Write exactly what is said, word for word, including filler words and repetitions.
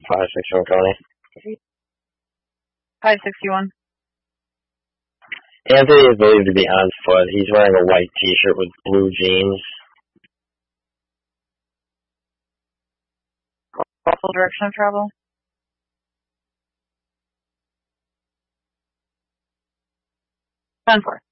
five sixty-one Coney. five sixty-one. Anthony is believed to be on foot. He's wearing a white t-shirt with blue jeans. Awful direction of travel. ten four.